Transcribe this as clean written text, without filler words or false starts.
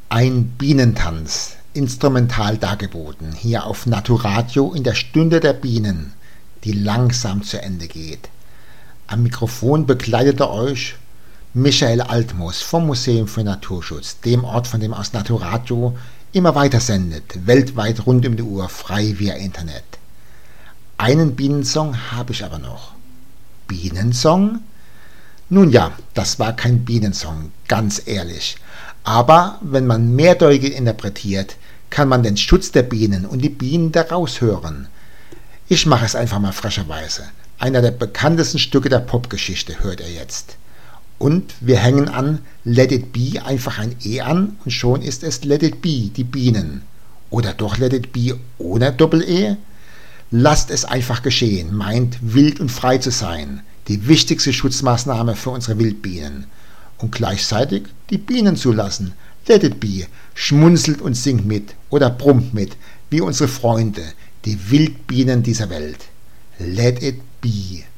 Ein Bienentanz, instrumental dargeboten, hier auf Naturadio in der Stunde der Bienen, die langsam zu Ende geht. Am Mikrofon begleitete euch Michael Altmus vom Museum für Naturschutz, dem Ort, von dem aus Naturadio immer weiter sendet, weltweit rund um die Uhr, frei via Internet. Einen Bienensong habe ich aber noch. Bienensong? Nun ja, das war kein Bienensong, ganz ehrlich. Aber wenn man mehrdeutig interpretiert, kann man den Schutz der Bienen und die Bienen daraus hören. Ich mache es einfach mal frecherweise. Einer der bekanntesten Stücke der Popgeschichte hört ihr jetzt. Und wir hängen an Let It Be einfach ein E an und schon ist es Let It Be, die Bienen. Oder doch Let It Be ohne Doppel-E? Lasst es einfach geschehen, meint wild und frei zu sein, die wichtigste Schutzmaßnahme für unsere Wildbienen. Und gleichzeitig die Bienen zulassen. Let It Be, schmunzelt und singt mit oder brummt mit, wie unsere Freunde, die Wildbienen dieser Welt. Let It Be.